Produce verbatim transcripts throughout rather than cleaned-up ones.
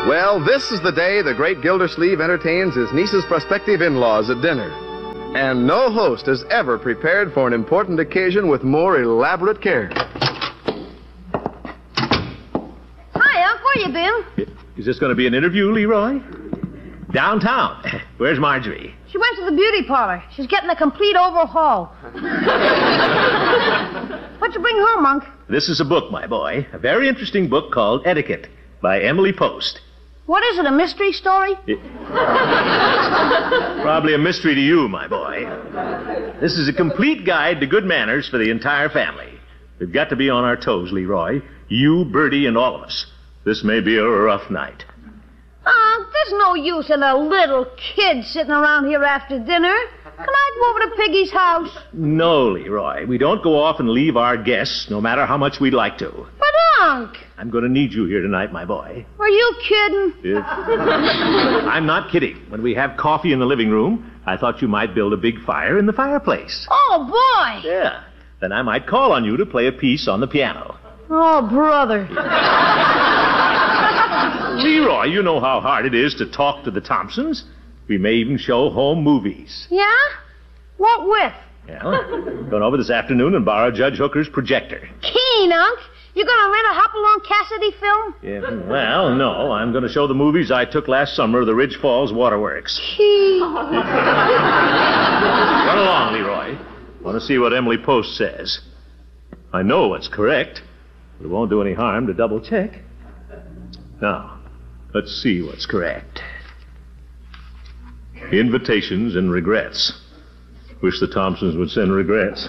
Well, this is the day the great Gildersleeve entertains his niece's prospective in-laws at dinner. And no host has ever prepared for an important occasion with more elaborate care. Hi, Unc. Where you been? Is this going to be an interview, Leroy? Downtown. Where's Marjorie? She went to the beauty parlor. She's getting a complete overhaul. What'd you bring home, Unc? This is a book, my boy. A very interesting book called Etiquette by Emily Post. What is it, a mystery story? It... Probably a mystery to you, my boy. This is a complete guide to good manners for the entire family. We've got to be on our toes, Leroy. You, Bertie, and all of us. This may be a rough night. Unc, there's no use in a little kid sitting around here after dinner. Can I go over to Piggy's house? No, Leroy. We don't go off and leave our guests, no matter how much we'd like to. But, Unc... I'm going to need you here tonight, my boy. Are you kidding? If... I'm not kidding. When we have coffee in the living room, I thought you might build a big fire in the fireplace. Oh, boy! Yeah. Then I might call on you to play a piece on the piano. Oh, brother. Leroy, you know how hard it is to talk to the Thompsons. We may even show home movies. Yeah? What with? Well, going over this afternoon and borrow Judge Hooker's projector. Keen, Unc. You gonna rent a Hopalong Cassidy film? Yeah, well, no. I'm going to show the movies I took last summer of the Ridge Falls Waterworks. Keen. Run along, Leroy. Want to see what Emily Post says. I know what's correct, but it won't do any harm to double check. Now, let's see what's correct. Invitations and regrets. Wish the Thompsons would send regrets.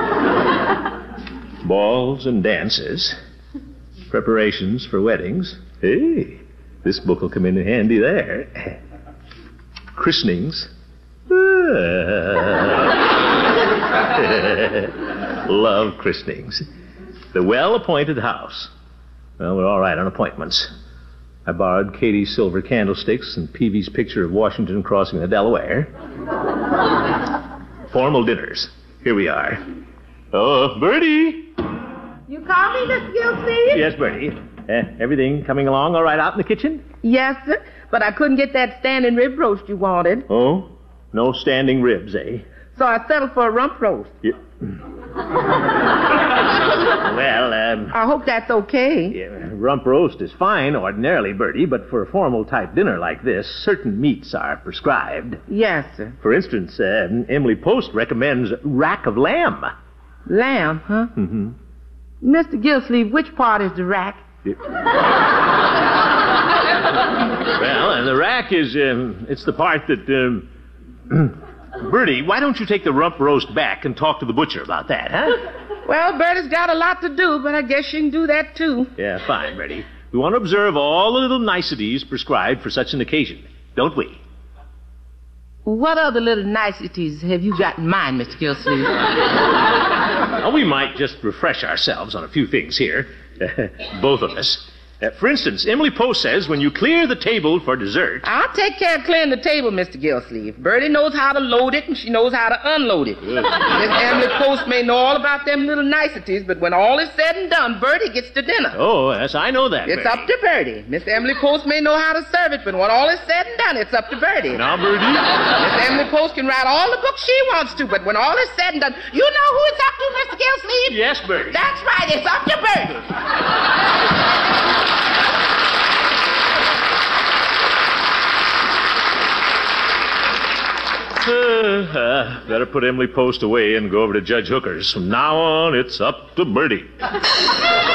Balls and dances. Preparations for weddings. Hey, this book will come in handy there. Christenings. Love christenings. The well-appointed house. Well, we're all right on appointments. I borrowed Katie's silver candlesticks and Peavy's picture of Washington crossing the Delaware. Formal dinners. Here we are. Oh, Bertie! You call me, Mister Gilsey? Yes, Bertie. Uh, everything coming along all right out in the kitchen? Yes, sir. But I couldn't get that standing rib roast you wanted. Oh? No standing ribs, eh? So I settled for a rump roast. Yeah. Well, um... I hope that's okay. Yeah, rump roast is fine ordinarily, Bertie, but for a formal-type dinner like this, certain meats are prescribed. Yes, sir. For instance, uh, Emily Post recommends rack of lamb. Lamb, huh? Mm-hmm. Mister Gilsleeve, which part is the rack? Yeah. Well, and the rack is, um, it's the part that, um... Bertie, why don't you take the rump roast back and talk to the butcher about that, huh? Well, Bertie's got a lot to do, but I guess she can do that, too. Yeah, fine, Bertie. We want to observe all the little niceties prescribed for such an occasion, don't we? What other little niceties have you got in mind, Mister Gilsleeve? Well, we might just refresh ourselves on a few things here. Both of us. Uh, for instance, Emily Post says when you clear the table for dessert... I'll take care of clearing the table, Mister Gilsleeve. Bertie knows how to load it, and she knows how to unload it. Miss Emily Post may know all about them little niceties, but when all is said and done, Bertie gets to dinner. Oh, yes, I know that, It's Bertie. up to Bertie. Miss Emily Post may know how to serve it, but when all is said and done, it's up to Bertie. Now, Bertie? Miss Emily Post can write all the books she wants to, but when all is said and done, you know who it's up to, Mister Gilsleeve? Yes, Bertie. That's right, it's up to Bertie. Uh, uh, better put Emily Post away and go over to Judge Hooker's. From now on, it's up to Bertie.